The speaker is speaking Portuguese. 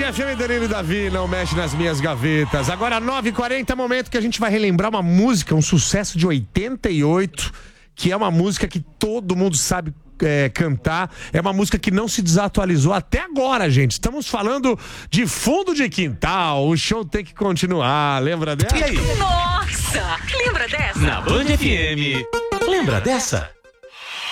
FM, Danilo e Davi, não mexe nas minhas gavetas. Agora 9h40, momento que a gente vai relembrar uma música, um sucesso de 88, que é uma música que todo mundo sabe cantar. É uma música que não se desatualizou até agora, gente. Estamos falando de Fundo de Quintal. O show tem que continuar. Lembra dessa? E aí? Nossa! Lembra dessa? Na Band FM. Lembra dessa?